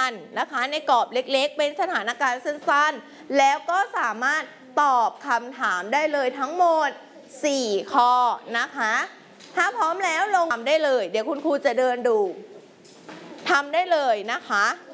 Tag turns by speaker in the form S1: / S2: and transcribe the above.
S1: ณ์นะคะในกรอบเล็กๆเป็นสถานการณ์สั้นๆแล้วก็สามารถตอบคำถามได้เลยทั้งหมด4ข้อนะคะถ้าพร้อมแล้วลงทำได้เลยเดี๋ยวคุณครูจะเดินดูทำได้เลยนะคะ